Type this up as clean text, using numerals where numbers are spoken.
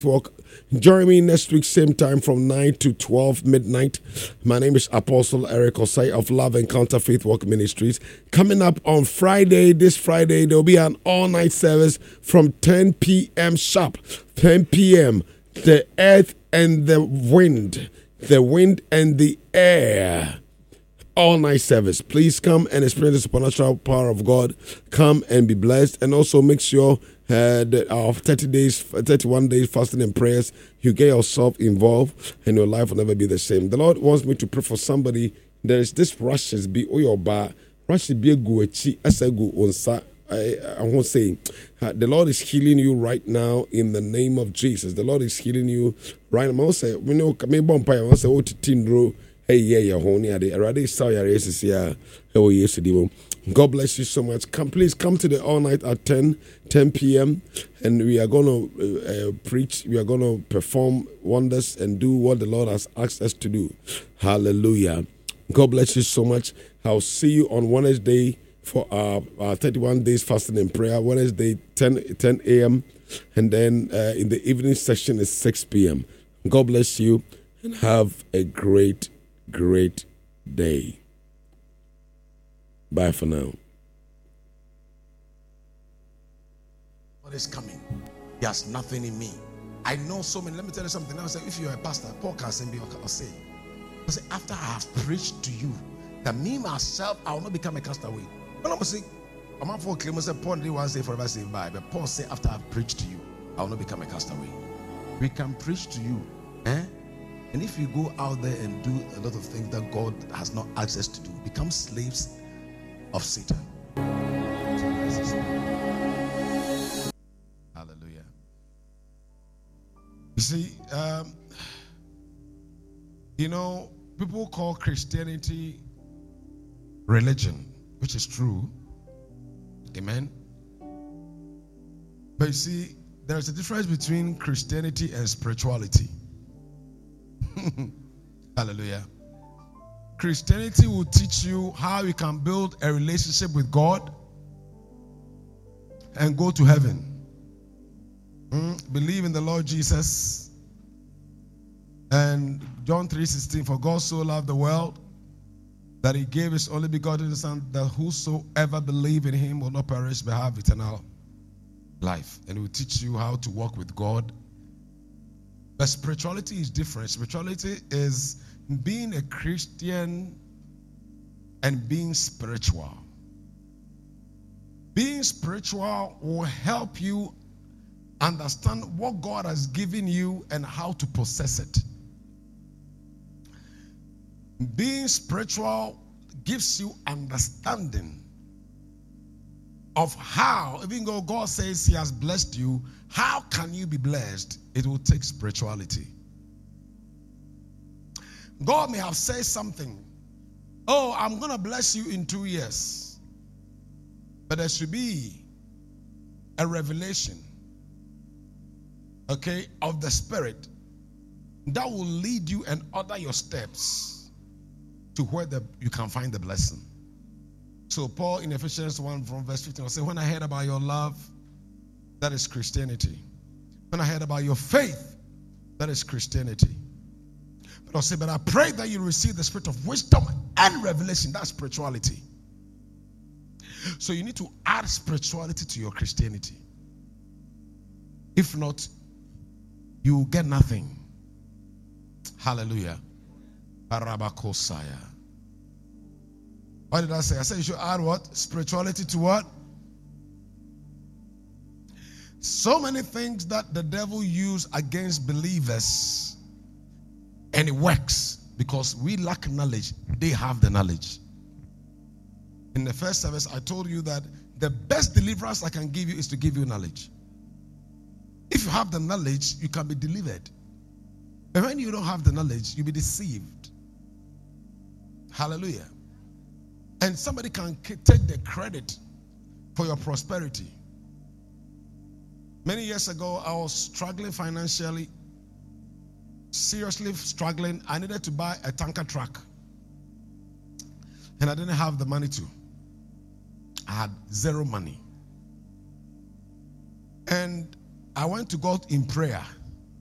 Walk. Join me next week, same time from 9 to 12 midnight. My name is Apostle Eric Osai of Love Encounter Faith Walk Ministries. Coming up on Friday, this Friday, there will be an all-night service from 10 p.m. sharp. 10 p.m. The earth and the wind and the air. All-night service. Please come and experience the supernatural power of God. Come and be blessed. And also make sure that our 31 days fasting and prayers, you get yourself involved and your life will never be the same. The Lord wants me to pray for somebody. There is this rushes be oyoba, rushes be guechi, asegu onsa. I won't say the Lord is healing you right now in the name of Jesus. The Lord is healing you right now. I say, we know, me bompire. I say, oh, tindro. Hey, yeah, honey, I already saw your races here. Oh, yesterday. God bless you so much. Please come to the all night at 10 p.m. and we are going to preach. We are going to perform wonders and do what the Lord has asked us to do. Hallelujah. God bless you so much. I'll see you on Wednesday for our 31 days fasting and prayer. Wednesday, 10 a.m. And then in the evening session is 6 p.m. God bless you and have a great day. Bye for now. What is coming? He has nothing in me. I know so many. Let me tell you something. I say, if you're a pastor, Paul can send me or say, after I have preached to you, that me myself, I will not become a castaway. When I'm saying, I'm not for claim, say Paul didn't want to say forever saved by, but Paul said, after I've preached to you, I will not become a castaway. We can preach to you, and if you go out there and do a lot of things that God has not asked us to do, become slaves of Satan. Hallelujah. You see, people call Christianity religion, which is true. Amen. But you see, there's a difference between Christianity and spirituality. Hallelujah. Christianity will teach you how you can build a relationship with God and go to heaven. Believe in the Lord Jesus. And John 3:16, for God so loved the world that he gave his only begotten Son, that whosoever believe in him will not perish but have eternal life. And it will teach you how to walk with God. But spirituality is different. Spirituality is being a Christian and being spiritual. Being spiritual will help you understand what God has given you and how to possess it. Being spiritual gives you understanding of how, even though God says he has blessed you, how can you be blessed? It will take spirituality. God may have said something. Oh, I'm going to bless you in 2 years. But there should be a revelation, of the Spirit that will lead you and order your steps to where you can find the blessing. So Paul in Ephesians 1 from verse 15 will say, when I heard about your love, that is Christianity. When I heard about your faith, that is Christianity. But I'll say, but I pray that you receive the spirit of wisdom and revelation. That's spirituality. So you need to add spirituality to your Christianity. If not, you will get nothing. Hallelujah. Barabakosaya. What did I say? I said you should add what? Spirituality to what? So many things that the devil uses against believers, and it works because we lack knowledge. They have the knowledge. In the first service, I told you that the best deliverance I can give you is to give you knowledge. If you have the knowledge, you can be delivered. But when you don't have the knowledge, you'll be deceived. Hallelujah. And somebody can take the credit for your prosperity. Many years ago, I was struggling financially, seriously struggling. I needed to buy a tanker truck, and I didn't have the money to. I had zero money. And I went to God in prayer.